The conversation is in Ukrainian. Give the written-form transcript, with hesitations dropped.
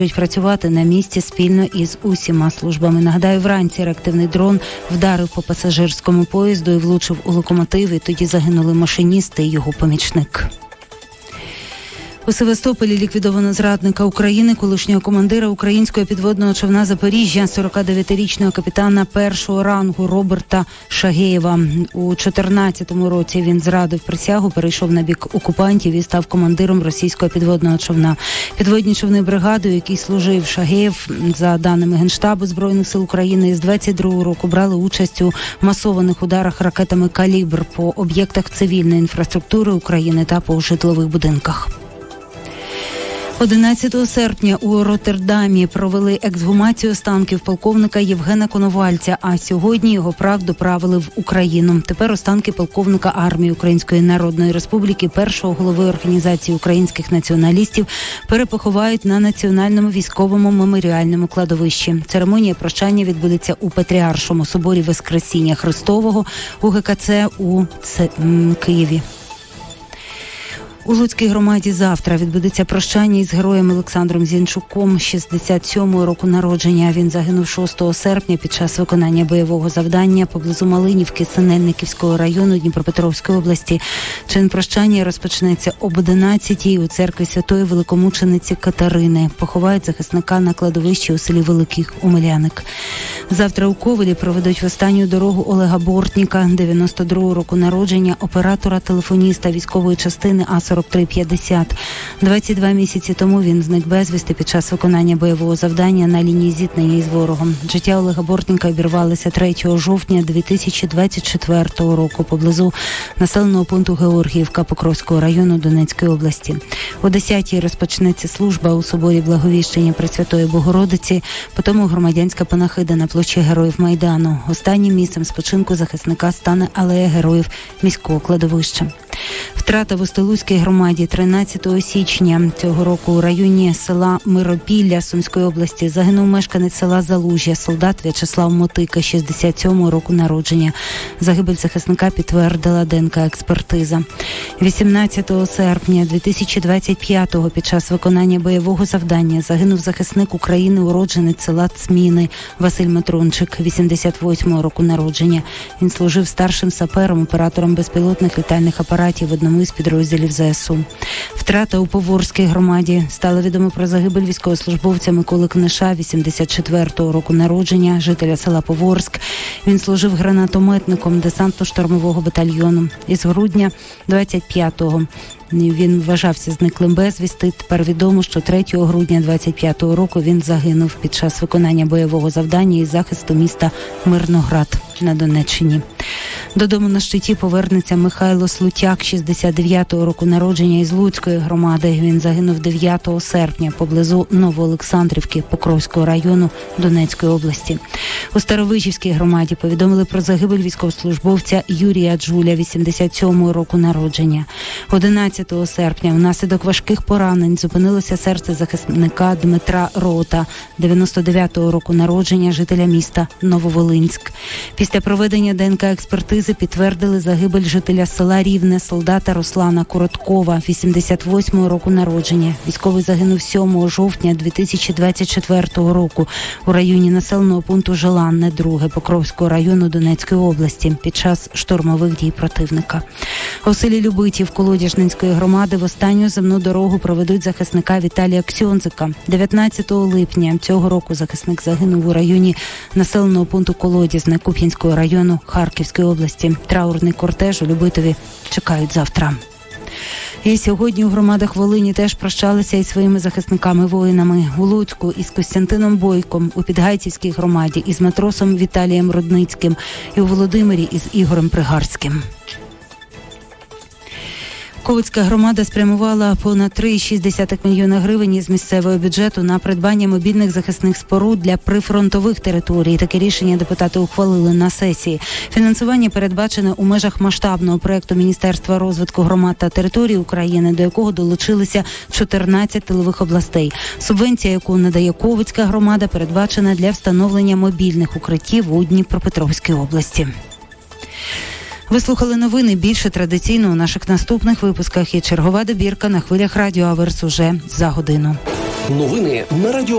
працювати на місці спільно із усіма службами. Нагадаю, вранці реактивний дрон вдарив по пасажирському поїзду і влучив у локомотив, і тоді загинули машиніст і його помічник. У Севастополі ліквідовано зрадника України, колишнього командира українського підводного човна «Запоріжжя», 49-річного капітана першого рангу Роберта Шагеєва. У 2014 році він зрадив присягу, перейшов на бік окупантів і став командиром російського підводного човна. Підводні човни бригади, у якій служив Шагеєв, за даними Генштабу Збройних сил України, з 22-го року брали участь у масованих ударах ракетами «Калібр» по об'єктах цивільної інфраструктури України та по житлових будинках. 11 серпня у Роттердамі провели ексгумацію останків полковника Євгена Коновальця, а сьогодні його прах доправили в Україну. Тепер останки полковника армії Української Народної Республіки, першого голови Організації українських націоналістів, перепоховають на Національному військовому меморіальному кладовищі. Церемонія прощання відбудеться у Патріаршому соборі Воскресіння Христового у ГКЦ у Києві. У Луцькій громаді завтра відбудеться прощання із героєм Олександром Зінчуком, 67-го року народження. Він загинув 6 серпня під час виконання бойового завдання поблизу Малинівки Синельниківського району Дніпропетровської області. Чин прощання розпочнеться об 11-й у церкві Святої Великомучениці Катерини. Поховають захисника на кладовищі у селі Великий Омеляник. Завтра у Ковелі проведуть в останню дорогу Олега Бортніка, 92-го року народження, оператора-телефоніста військової частини А-4350. 22 місяці тому він зник безвісти під час виконання бойового завдання на лінії зіткнення із ворогом. Життя Олега Бортніка обірвалося 3 жовтня 2024 року поблизу населеного пункту Георгіївка Покровського району Донецької області. О 10-й розпочнеться служба у соборі Благовіщення Пресвятої Богородиці, потім громадянська панахида на площі Героїв Майдану. Останнім місцем спочинку захисника стане алея Героїв міського кладовища. Втрата в Устилузькій громаді 13 січня цього року у районі села Миропілля Сумської області загинув мешканець села Залужжя, солдат В'ячеслав Мотика, 67-го року народження. Загибель захисника підтвердила ДНК-експертиза. 18 серпня 2025-го під час виконання бойового завдання загинув захисник України, уродженець села Цміни Василь Матрончик, 88-го року народження. Він служив старшим сапером, оператором безпілотних літальних апаратів в одному із підрозділів ЗСУ. Втрата у Поворській громаді. Стало відомо про загибель військовослужбовця Миколи Книша, 84-го року народження, жителя села Поворськ. Він служив гранатометником десантно-штурмового батальйону. Із грудня 25-го він вважався зниклим безвісти. Тепер відомо, що 3 грудня 25-го року він загинув під час виконання бойового завдання із захисту міста Мирноград на Донеччині. Додому на щиті повернеться Михайло Слутяк, 69-го року народження, із Луцької громади. Він загинув 9 серпня поблизу Новоолександрівки Покровського району Донецької області. У Старовижівській громаді повідомили про загибель військовослужбовця Юрія Джуля, 87-го року народження. 11 серпня внаслідок важких поранень зупинилося серце захисника Дмитра Рота, 99-го року народження, жителя міста Нововолинськ. Після проведення ДНК-експертизи підтвердили загибель жителя села Рівне, солдата Руслана Короткова, 88-го року народження. Військовий загинув 7 жовтня 2024 року у районі населеного пункту Желанне, 2 Покровського району Донецької області під час штурмових дій противника. У селі Любитів Колодяжненської громади в останню земну дорогу проведуть захисника Віталія Ксьонзика. 19 липня цього року захисник загинув у районі населеного пункту Колодязне Куп'янського району Харківської області. Траурний кортеж у Любитові чекають завтра. І сьогодні у громадах Волині теж прощалися із своїми захисниками-воїнами. У Луцьку із Костянтином Бойком, у Підгайцівській громаді із матросом Віталієм Рудницьким і у Володимирі із Ігорем Пригарським. Ковицька громада спрямувала понад 3,6 мільйона гривень із місцевого бюджету на придбання мобільних захисних споруд для прифронтових територій. Таке рішення депутати ухвалили на сесії. Фінансування передбачене у межах масштабного проєкту Міністерства розвитку громад та територій України, до якого долучилися 14 тилових областей. Субвенція, яку надає Ковицька громада, передбачена для встановлення мобільних укриттів у Дніпропетровській області. Ви слухали новини. Більше традиційно у наших наступних випусках є чергова добірка на хвилях Радіо Аверс уже за годину. Новини на Радіо